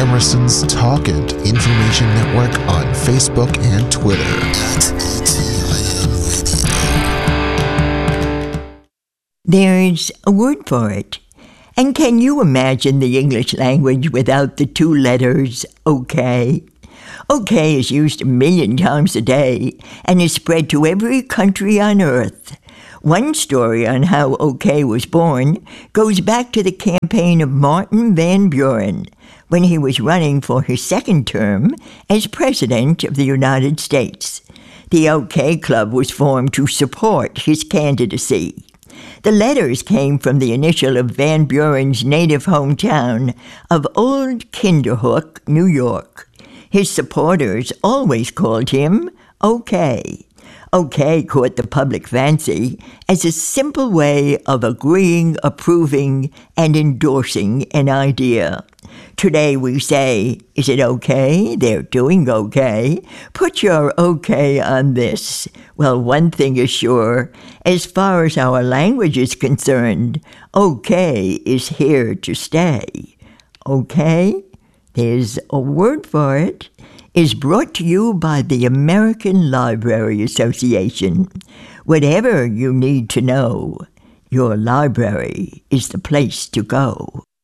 Emerson's Talk and Information Network on Facebook and Twitter There's a word for it. And can you imagine the English language without the two letters OK? OK is used 1 million times a day and is spread to every country on earth. One story on how OK was born goes back to the campaign of Martin Van Buren when he was running for his second term as President of the United States. The OK Club was formed to support his candidacy. The letters came from the initial of Van Buren's native hometown of Old Kinderhook, New York. His supporters always called him OK. OK caught the public fancy as a simple way of agreeing, approving, and endorsing an idea. Today we say, is it okay? They're doing okay. Put your okay on this. Well, one thing is sure, as far as our language is concerned, okay is here to stay. Okay? There's a word for it. Is brought to you by the American Library Association. Whatever you need to know, your library is the place to go.